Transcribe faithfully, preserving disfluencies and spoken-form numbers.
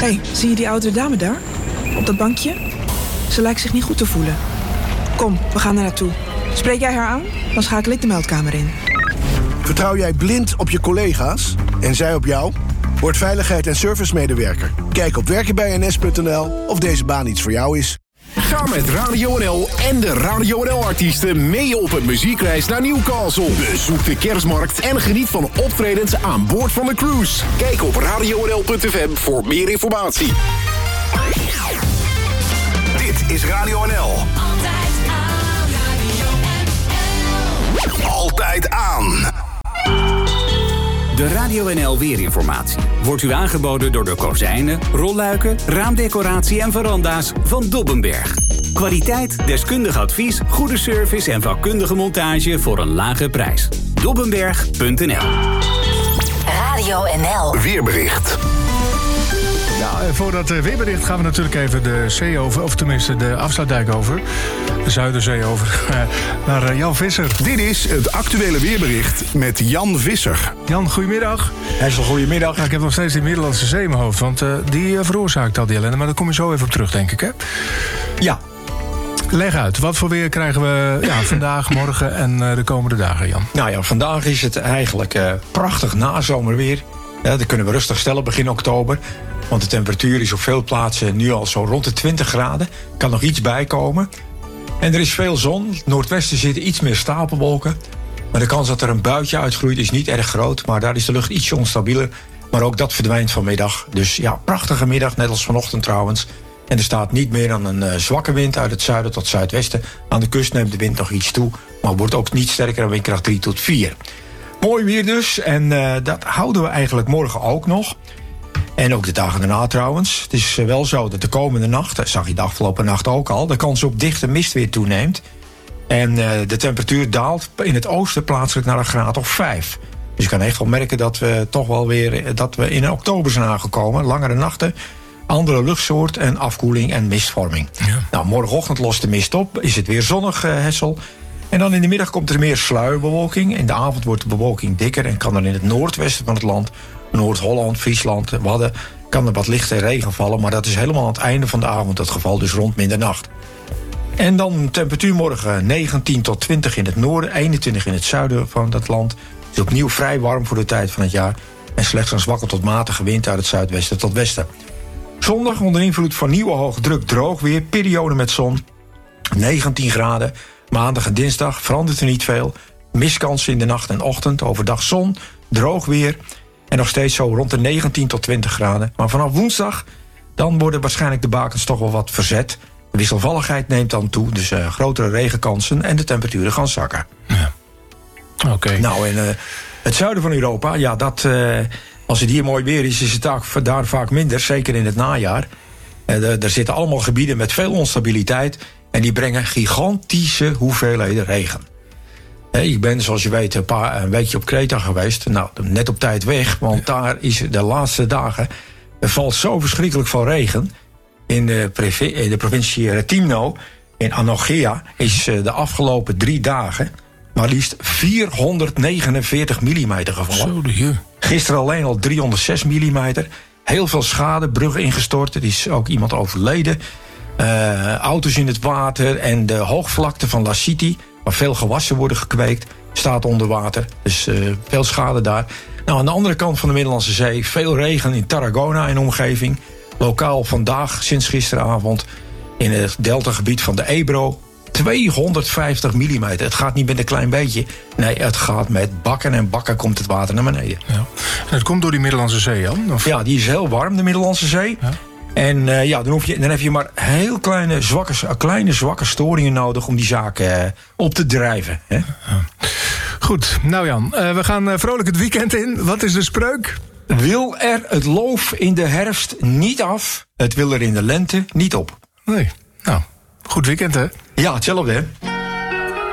hey, zie je die oudere dame daar? Op dat bankje? Ze lijkt zich niet goed te voelen. Kom, we gaan er naartoe. Spreek jij haar aan? Dan schakel ik de meldkamer in. Vertrouw jij blind op je collega's en zij op jou? Word veiligheid- en servicemedewerker. Kijk op werken bij n s punt n l of deze baan iets voor jou is. Ga met Radio N L en de Radio N L-artiesten mee op een muziekreis naar Newcastle. Bezoek de kerstmarkt en geniet van optredens aan boord van de cruise. Kijk op radio n l punt f m voor meer informatie. Dit is Radio N L. Altijd aan. Radio N L. Altijd aan. De Radio N L weerinformatie wordt u aangeboden door de kozijnen, rolluiken, raamdecoratie en veranda's van Dobbenberg. Kwaliteit, deskundig advies, goede service en vakkundige montage voor een lage prijs. Dobbenberg punt n l. Radio N L. Weerbericht. Ja, voor dat weerbericht gaan we natuurlijk even de zee over, of tenminste de afsluitdijk over. De Zuiderzee over. Naar Jan Visser. Dit is het actuele weerbericht met Jan Visser. Jan, goedemiddag. Hessel, goedemiddag. Ja, ik heb nog steeds die Middellandse Zee in mijn hoofd, want uh, die uh, veroorzaakt al die ellende. Maar daar kom je zo even op terug, denk ik, hè? Ja. Leg uit, wat voor weer krijgen we ja, vandaag, morgen en uh, de komende dagen, Jan? Nou ja, vandaag is het eigenlijk uh, prachtig nazomerweer. Ja, dat kunnen we rustig stellen begin oktober. Want de temperatuur is op veel plaatsen nu al zo rond de twintig graden. Er kan nog iets bijkomen. En er is veel zon. Het noordwesten zitten iets meer stapelwolken. Maar de kans dat er een buitje uitgroeit is niet erg groot. Maar daar is de lucht ietsje onstabieler. Maar ook dat verdwijnt vanmiddag. Dus ja, prachtige middag, net als vanochtend trouwens. En er staat niet meer dan een uh, zwakke wind uit het zuiden tot zuidwesten. Aan de kust neemt de wind nog iets toe. Maar wordt ook niet sterker dan windkracht drie tot vier. Mooi weer dus. En uh, dat houden we eigenlijk morgen ook nog. En ook de dagen daarna trouwens. Het is wel zo dat de komende nacht, dat zag je de afgelopen nacht ook al, de kans op dichte mist weer toeneemt. En uh, de temperatuur daalt in het oosten plaatselijk naar een graad of vijf. Dus je kan echt wel merken dat we toch wel weer dat we in oktober zijn aangekomen. Langere nachten, andere luchtsoort en afkoeling en mistvorming. Ja. Nou, morgenochtend lost de mist op, is het weer zonnig, uh, Hessel. En dan in de middag komt er meer sluierbewolking. In de avond wordt de bewolking dikker en kan er in het noordwesten van het land, Noord-Holland, Friesland, Wadden, kan er wat lichte regen vallen. Maar dat is helemaal aan het einde van de avond het geval, dus rond middernacht. En dan temperatuur morgen negentien tot twintig in het noorden, eenentwintig in het zuiden van dat land. Het is opnieuw vrij warm voor de tijd van het jaar. En slechts een zwakke tot matige wind uit het zuidwesten tot westen. Zondag onder invloed van nieuwe hoge druk droog weer, periode met zon, negentien graden. Maandag en dinsdag verandert er niet veel. Mistkansen in de nacht en ochtend, overdag zon, droog weer. En nog steeds zo rond de negentien tot twintig graden. Maar vanaf woensdag, dan worden waarschijnlijk de bakens toch wel wat verzet. De wisselvalligheid neemt dan toe, dus uh, grotere regenkansen en de temperaturen gaan zakken. Ja. Oké. Okay. Nou, en uh, het zuiden van Europa, ja, dat, uh, als het hier mooi weer is, is het daar, daar vaak minder, zeker in het najaar. Uh, er zitten allemaal gebieden met veel onstabiliteit en die brengen gigantische hoeveelheden regen. Hey, ik ben, zoals je weet, een, paar, een weekje op Kreta geweest. Nou, net op tijd weg, want daar is de laatste dagen, er valt zo verschrikkelijk veel regen. In de, in de provincie Retimno, in Anogea, is de afgelopen drie dagen maar liefst vierhonderdnegenenveertig millimeter gevallen. Zo de je. Gisteren alleen al driehonderdzes millimeter. Heel veel schade, bruggen ingestort. Er is ook iemand overleden. Uh, auto's in het water en de hoogvlakte van La City, waar veel gewassen worden gekweekt, staat onder water. Dus uh, veel schade daar. Nou, aan de andere kant van de Middellandse Zee, veel regen in Tarragona en omgeving. Lokaal vandaag, sinds gisteravond, in het deltagebied van de Ebro, tweehonderdvijftig millimeter. Het gaat niet met een klein beetje. Nee, het gaat met bakken en bakken komt het water naar beneden. Ja. En het komt door die Middellandse Zee, Jan? Of? Ja, die is heel warm, de Middellandse Zee. Ja. En uh, ja, dan, hoef je, dan heb je maar heel kleine zwakke, kleine, zwakke storingen nodig om die zaak uh, op te drijven. Hè? Ja. Goed, nou Jan, uh, we gaan uh, vrolijk het weekend in. Wat is de spreuk? Wil er het loof in de herfst niet af, het wil er in de lente niet op. Nee, nou, goed weekend hè? Ja, hetzelfde hè.